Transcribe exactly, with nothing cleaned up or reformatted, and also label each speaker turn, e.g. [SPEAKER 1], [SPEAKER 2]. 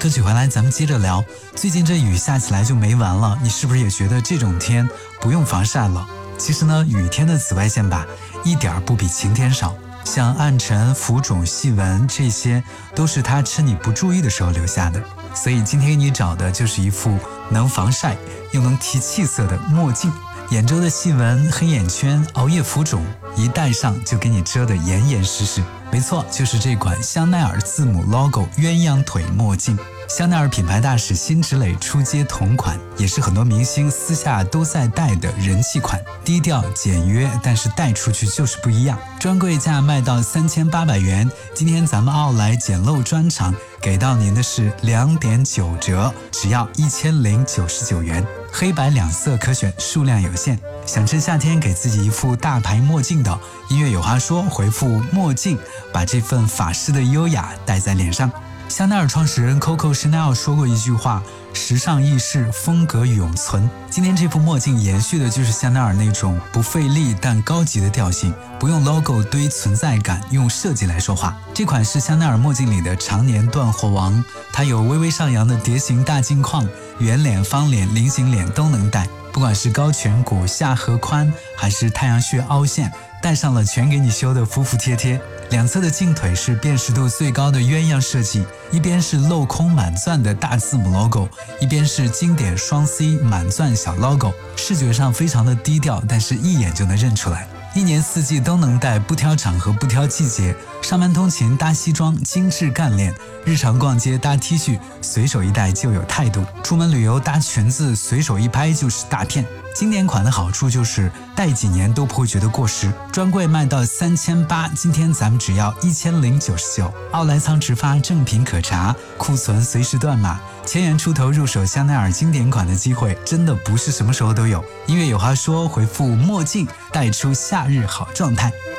[SPEAKER 1] 歌曲回来咱们接着聊。最近这雨下起来就没完了，你是不是也觉得这种天不用防晒了？其实呢，雨天的紫外线吧一点不比晴天少，像暗沉、浮肿、细纹，这些都是它趁你不注意的时候留下的。所以今天给你找的就是一副能防晒又能提气色的墨镜，眼周的细纹、黑眼圈、熬夜浮肿，一戴上就给你遮得严严实实。没错，就是这款香奈儿字母 logo 鸳鸯腿墨镜。香奈儿品牌大使辛芷蕾出街同款，也是很多明星私下都在戴的人气款，低调简约，但是戴出去就是不一样。专柜价卖到三千八百元，今天咱们奥莱简陋专场给到您的是两点九折，只要一千零九十九元，黑白两色可选，数量有限。想趁夏天给自己一副大牌墨镜的，音乐有话说回复墨镜，把这份法式的优雅戴在脸上。香奈儿创始人 Coco Chanel 说过一句话，时尚易逝，风格永存。今天这副墨镜延续的就是香奈儿那种不费力但高级的调性，不用 logo 堆存在感，用设计来说话。这款是香奈儿墨镜里的常年断货王，它有微微上扬的蝶形大镜框，圆脸、方脸、菱形脸都能戴，不管是高颧骨、下颌宽，还是太阳穴凹陷，戴上了全给你修的服服帖帖。两侧的镜腿是辨识度最高的鸳鸯设计，一边是镂空满钻的大字母 logo， 一边是经典双 C 满钻小 logo， 视觉上非常的低调，但是一眼就能认出来。一年四季都能戴，不挑场合不挑季节，上班通勤搭西装精致干练，日常逛街搭 T 恤随手一戴就有态度，出门旅游搭裙子随手一拍就是大片。经典款的好处就是戴几年都不会觉得过时，专柜卖到三千八，今天咱们只要一千零九十九。奥莱仓直发，正品可查，库存随时断码，千元出头入手香奈儿经典款的机会真的不是什么时候都有。音乐有话说，回复墨镜，带出夏日好状态。